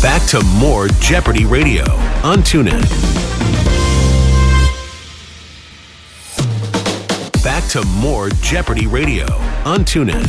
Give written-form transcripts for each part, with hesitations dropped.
Back to more Jeopardy Radio on TuneIn. Back to more Jeopardy Radio on TuneIn.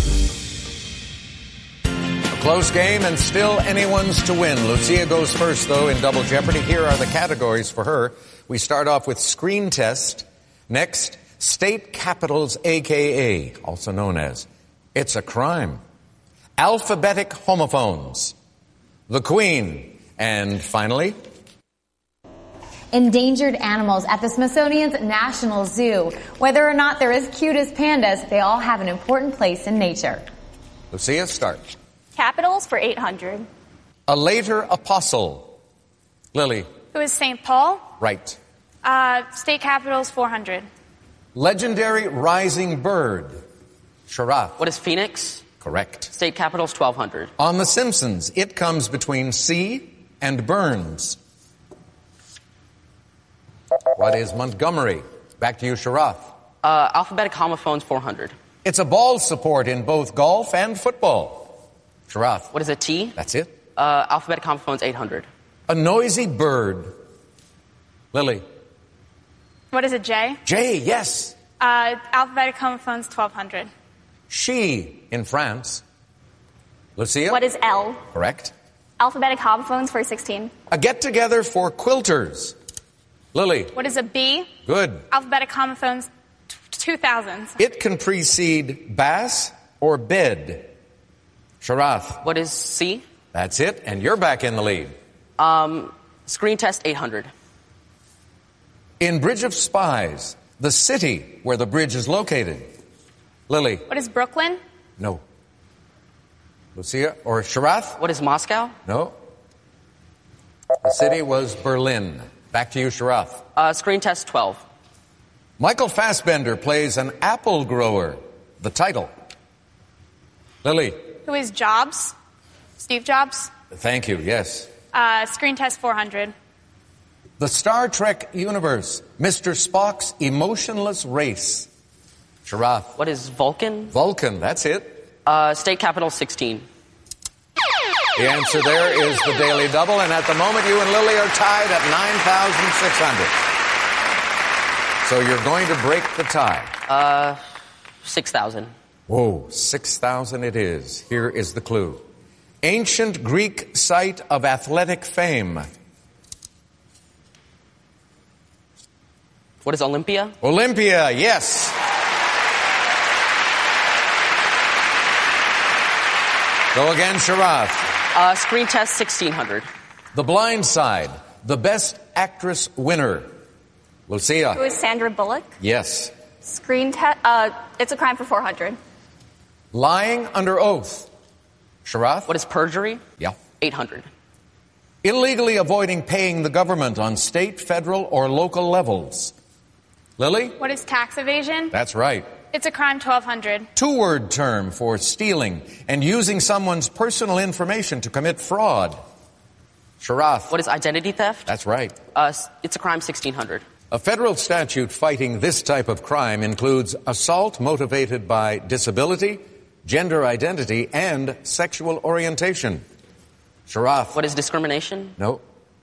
A close game and still anyone's to win. Lucia goes first, though, in Double Jeopardy. Here are the categories for her. We start off with screen test. Next, state capitals, a.k.a., also known as It's a Crime. Alphabetic homophones. The Queen. And finally, endangered animals at the Smithsonian's National Zoo. Whether or not they're as cute as pandas, they all have an important place in nature. Lucia, start. Capitals for 800. A later apostle. Lily. Who is St. Paul? Right. State capitals 400. Legendary rising bird. Sharath. What is Phoenix? Correct. State capitals 1200. On The Simpsons, it comes between C and Burns. What is Montgomery? Back to you, Sharath. Alphabetic homophones 400. It's a ball support in both golf and football. Sharath. What is a T? That's it. Alphabetic homophones 800. A noisy bird. Lily. What is a J? J, yes. Alphabetic homophones 1200. She in France. Lucia. What is L? Correct. Alphabetic homophones for 16. A get-together for quilters. Lily. What is a B? Good. Alphabetic homophones 2000. It can precede bass or bed. Sharath. What is C? That's it, and you're back in the lead. Screen test 800. In Bridge of Spies, the city where the bridge is located. Lily. What is Brooklyn? No. Lucia or Sharath? What is Moscow? No. The city was Berlin. Back to you, Sharath. Screen test 12. Michael Fassbender plays an apple grower. The title. Lily. Who is Jobs? Steve Jobs? Thank you, yes. Screen test 400. The Star Trek universe. Mr. Spock's emotionless race. Sharath. What is Vulcan? Vulcan, that's it. State capital 16. The answer there is the Daily Double, and at the moment you and Lily are tied at 9,600. So you're going to break the tie. 6,000. Whoa, 6,000 it is. Here is the clue. Ancient Greek site of athletic fame. What is Olympia? Olympia, yes. Go again, Sharath. Screen test 1,600. The Blind Side, the Best Actress winner. Lucia. Who is Sandra Bullock? Yes. Screen test, It's a Crime for 400. Lying under oath. Sharath. What is perjury? Yeah. 800. Illegally avoiding paying the government on state, federal, or local levels. Lily? What is tax evasion? That's right. It's a Crime 1200. Two-word term for stealing and using someone's personal information to commit fraud. Sharath. What is identity theft? That's right. It's a Crime 1,600. A federal statute fighting this type of crime includes assault motivated by disability, gender identity, and sexual orientation. Sharath. What is discrimination? No.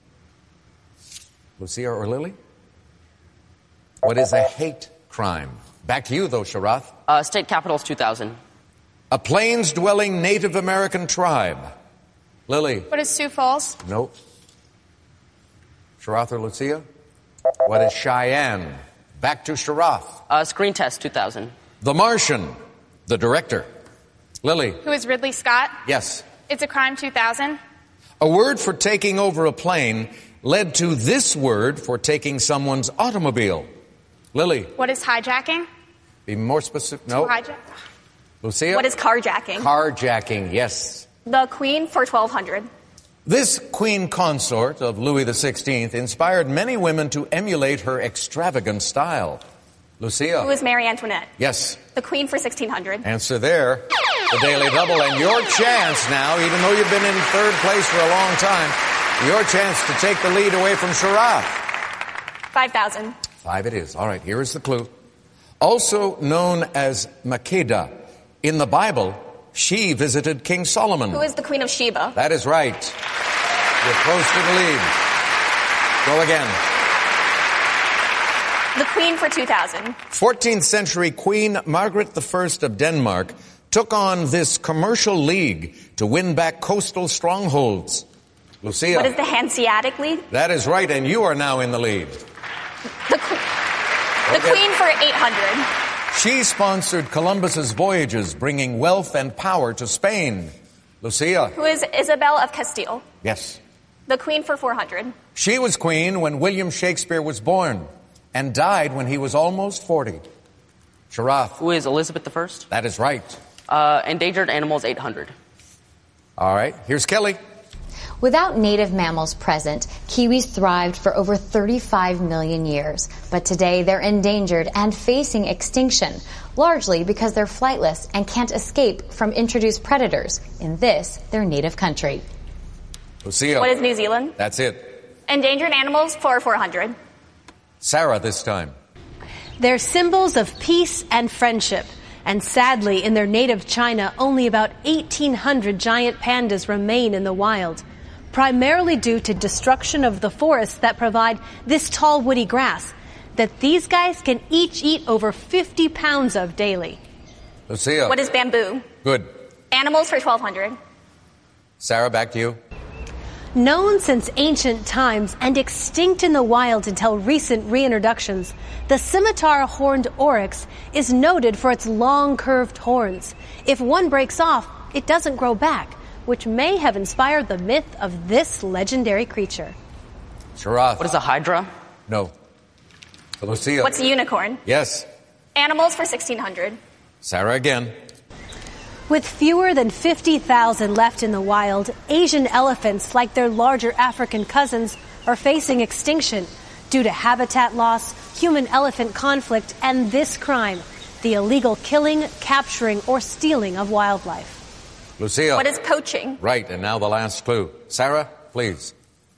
Lucia or Lily? What is a hate crime? Back to you, though, Sharath. State capitals 2,000. A plains-dwelling Native American tribe. Lily. What is Sioux Falls? Nope. Sharath or Lucia? What is Cheyenne? Back to Sharath. Screen test 2,000. The Martian. The director. Lily. Who is Ridley Scott? Yes. It's a Crime 2000. A word for taking over a plane led to this word for taking someone's automobile. Lily. What is hijacking? Be more specific. No. Lucia? What is carjacking? Carjacking, yes. The Queen for 1200. This queen consort of Louis XVI inspired many women to emulate her extravagant style. Lucia. Who is Marie Antoinette? Yes. The Queen for 1600. Answer there. The Daily Double. And your chance now, even though you've been in third place for a long time, your chance to take the lead away from Sharath. 5,000. 5 it is. All right, here is the clue. Also known as Makeda. In the Bible, she visited King Solomon. Who is the Queen of Sheba? That is right. You're close to the lead. Go again. The Queen for 2,000. 14th century Queen Margaret I of Denmark took on this commercial league to win back coastal strongholds. Lucia. What is the Hanseatic League? That is right, and you are now in the lead. The Queen for 800. She sponsored Columbus's voyages, bringing wealth and power to Spain. Lucia. Who is Isabel of Castile? Yes. The Queen for 400. She was queen when William Shakespeare was born and died when he was almost 40. Sharath. Who is Elizabeth I? That is right. Endangered animals, 800. All right. Here's Kelly. Without native mammals present, kiwis thrived for over 35 million years. But today they're endangered and facing extinction, largely because they're flightless and can't escape from introduced predators in their native country. Lucia. What is New Zealand? That's it. Endangered animals for 400. Sarah this time. They're symbols of peace and friendship. And sadly, in their native China, only about 1,800 giant pandas remain in the wild, primarily due to destruction of the forests that provide this tall woody grass that these guys can each eat over 50 pounds of daily. Lucia. What is bamboo? Good. Animals for 1,200. Sarah, back to you. Known since ancient times and extinct in the wild until recent reintroductions, the scimitar horned oryx is noted for its long curved horns. If one breaks off, it doesn't grow back, which may have inspired the myth of this legendary creature. Sharath. What is a hydra? No. Lucia. What's a unicorn? Yes. Animals for 1,600. Sarah again. With fewer than 50,000 left in the wild, Asian elephants, like their larger African cousins, are facing extinction due to habitat loss, human-elephant conflict, and this crime, the illegal killing, capturing, or stealing of wildlife. Lucia. What is poaching? Right, and now the last clue. Sarah, please.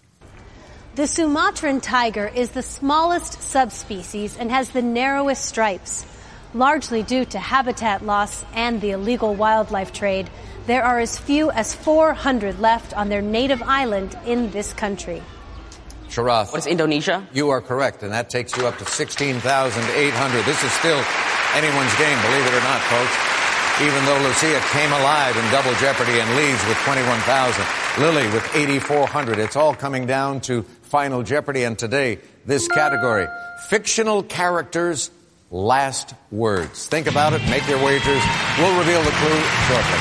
The Sumatran tiger is the smallest subspecies and has the narrowest stripes. Largely due to habitat loss and the illegal wildlife trade, there are as few as 400 left on their native island in this country. Sharath. What is Indonesia? You are correct, and that takes you up to 16,800. This is still anyone's game, believe it or not, folks. Even though Lucia came alive in Double Jeopardy and leads with 21,000. Lily with 8,400. It's all coming down to Final Jeopardy, and today, this category. Fictional characters' last words. Think about it, make your wagers. We'll reveal the clue shortly.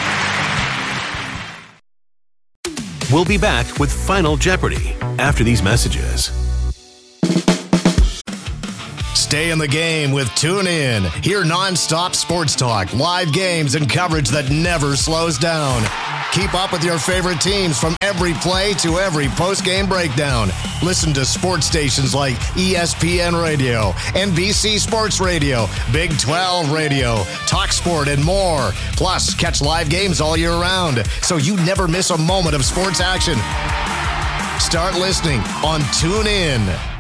We'll be back with Final Jeopardy after these messages. Stay in the game with TuneIn. Hear nonstop sports talk, live games, and coverage that never slows down. Keep up with your favorite teams from every play to every post-game breakdown. Listen to sports stations like ESPN Radio, NBC Sports Radio, Big 12 Radio, TalkSport, and more. Plus, catch live games all year round, so you never miss a moment of sports action. Start listening on TuneIn.